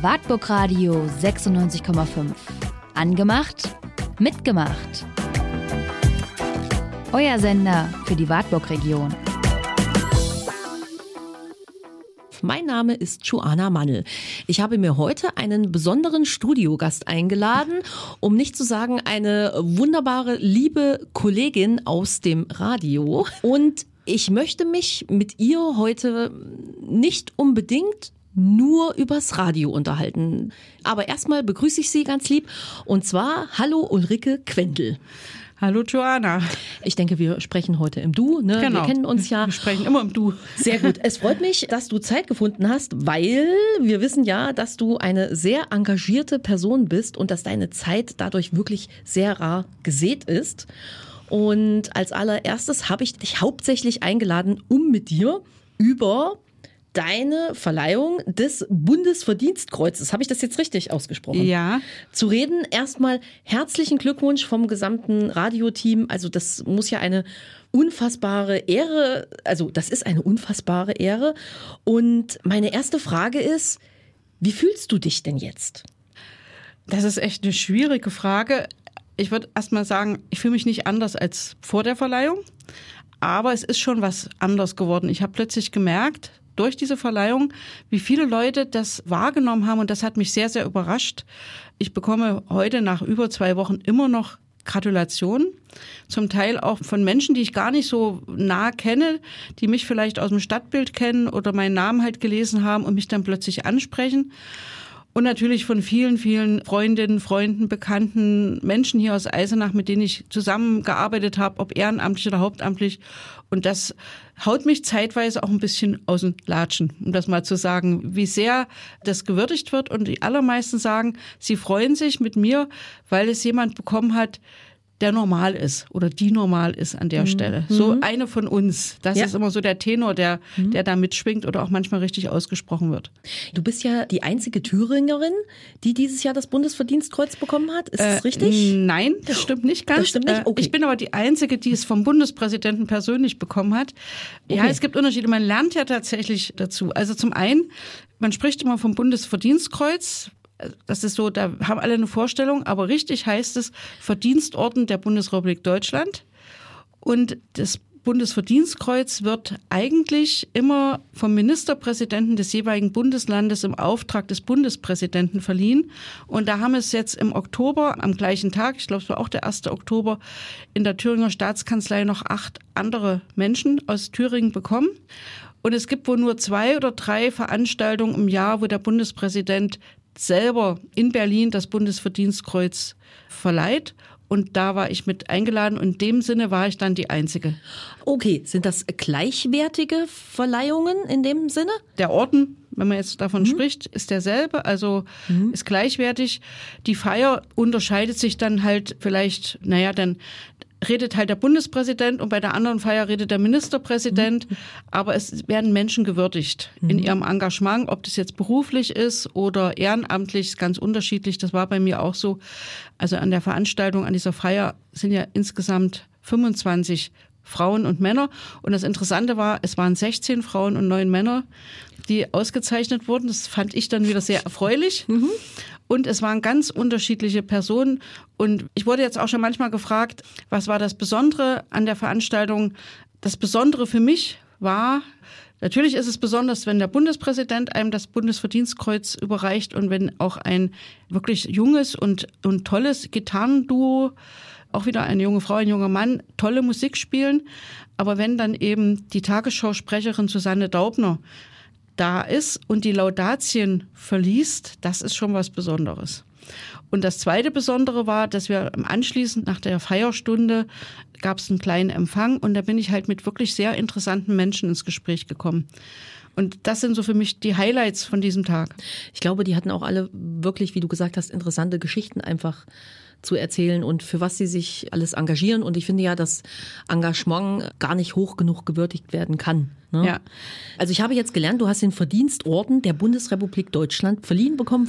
Wartburg Radio 96,5. Angemacht, mitgemacht. Euer Sender für die Wartburg-Region. Mein Name ist Joanna Mannel. Ich habe mir heute einen besonderen Studiogast eingeladen, um nicht zu sagen eine wunderbare, liebe Kollegin aus dem Radio. Und ich möchte mich mit ihr heute nicht unbedingt nur übers Radio unterhalten. Aber erstmal begrüße ich Sie ganz lieb. Und zwar, hallo Ulrike Quendel. Hallo Joanna. Ich denke, wir sprechen heute im Du. Ne? Genau. Wir kennen uns ja. Wir sprechen immer im Du. Sehr gut. Es freut mich, dass du Zeit gefunden hast, weil wir wissen ja, dass du eine sehr engagierte Person bist und dass deine Zeit dadurch wirklich sehr rar gesät ist. Und als allererstes habe ich dich hauptsächlich eingeladen, um mit dir über deine Verleihung des Bundesverdienstkreuzes, habe ich das jetzt richtig ausgesprochen? Ja. Zu reden. Erstmal herzlichen Glückwunsch vom gesamten Radioteam. Also das muss ja eine unfassbare Ehre, also das ist eine unfassbare Ehre. Und meine erste Frage ist, wie fühlst du dich denn jetzt? Das ist echt eine schwierige Frage. Ich würde erst mal sagen, ich fühle mich nicht anders als vor der Verleihung. Aber es ist schon was anders geworden. Ich habe plötzlich gemerkt, durch diese Verleihung, wie viele Leute das wahrgenommen haben, und das hat mich sehr, sehr überrascht. Ich bekomme heute nach über 2 Wochen immer noch Gratulationen, zum Teil auch von Menschen, die ich gar nicht so nah kenne, die mich vielleicht aus dem Stadtbild kennen oder meinen Namen halt gelesen haben und mich dann plötzlich ansprechen. Und natürlich von vielen, vielen Freundinnen, Freunden, Bekannten, Menschen hier aus Eisenach, mit denen ich zusammengearbeitet habe, ob ehrenamtlich oder hauptamtlich. Und das haut mich zeitweise auch ein bisschen aus den Latschen, um das mal zu sagen, wie sehr das gewürdigt wird. Und die allermeisten sagen, sie freuen sich mit mir, weil es jemand bekommen hat, der normal ist oder die normal ist an der Stelle. So eine von uns. Das ist immer so der Tenor, der da mitschwingt oder auch manchmal richtig ausgesprochen wird. Du bist ja die einzige Thüringerin, die dieses Jahr das Bundesverdienstkreuz bekommen hat. Ist das richtig? Nein, das stimmt nicht ganz. Das stimmt nicht? Okay. Ich bin aber die Einzige, die es vom Bundespräsidenten persönlich bekommen hat. Okay. Ja, es gibt Unterschiede. Man lernt ja tatsächlich dazu. Also zum einen, man spricht immer vom Bundesverdienstkreuz. Das ist so, da haben alle eine Vorstellung, aber richtig heißt es Verdienstorden der Bundesrepublik Deutschland. Und das Bundesverdienstkreuz wird eigentlich immer vom Ministerpräsidenten des jeweiligen Bundeslandes im Auftrag des Bundespräsidenten verliehen. Und da haben es jetzt im Oktober, am gleichen Tag, ich glaube es war auch der 1. Oktober, in der Thüringer Staatskanzlei noch 8 andere Menschen aus Thüringen bekommen. Und es gibt wohl nur 2 oder 3 Veranstaltungen im Jahr, wo der Bundespräsident selber in Berlin das Bundesverdienstkreuz verleiht. Und da war ich mit eingeladen und in dem Sinne war ich dann die Einzige. Okay, sind das gleichwertige Verleihungen in dem Sinne? Der Orden, wenn man jetzt davon spricht, ist derselbe, also ist gleichwertig. Die Feier unterscheidet sich dann halt vielleicht, dann redet halt der Bundespräsident und bei der anderen Feier redet der Ministerpräsident. Aber es werden Menschen gewürdigt in ihrem Engagement, ob das jetzt beruflich ist oder ehrenamtlich, ist ganz unterschiedlich. Das war bei mir auch so. Also an der Veranstaltung, an dieser Feier sind ja insgesamt 25 Frauen und Männer. Und das Interessante war, es waren 16 Frauen und 9 Männer, die ausgezeichnet wurden. Das fand ich dann wieder sehr erfreulich. Und es waren ganz unterschiedliche Personen. Und ich wurde jetzt auch schon manchmal gefragt, was war das Besondere an der Veranstaltung? Das Besondere für mich war, natürlich ist es besonders, wenn der Bundespräsident einem das Bundesverdienstkreuz überreicht und wenn auch ein wirklich junges und tolles Gitarrenduo, auch wieder eine junge Frau, ein junger Mann, tolle Musik spielen. Aber wenn dann eben die Tagesschausprecherin Susanne Daubner da ist und die Laudatien verliest, das ist schon was Besonderes. Und das zweite Besondere war, dass wir anschließend nach der Feierstunde gab es einen kleinen Empfang und da bin ich halt mit wirklich sehr interessanten Menschen ins Gespräch gekommen. Und das sind so für mich die Highlights von diesem Tag. Ich glaube, die hatten auch alle wirklich, wie du gesagt hast, interessante Geschichten einfach zu erzählen und für was sie sich alles engagieren. Und ich finde ja, dass Engagement gar nicht hoch genug gewürdigt werden kann. Ne? Ja. Also ich habe jetzt gelernt, du hast den Verdienstorden der Bundesrepublik Deutschland verliehen bekommen